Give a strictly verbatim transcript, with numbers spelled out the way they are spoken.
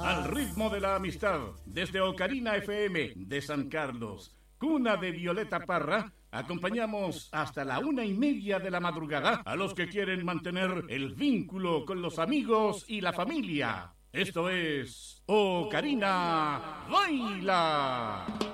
Al ritmo de la amistad, desde Ocarina F M de San Carlos, cuna de Violeta Parra, acompañamos hasta la una y media de la madrugada a los que quieren mantener el vínculo con los amigos y la familia. Esto es Ocarina Baila.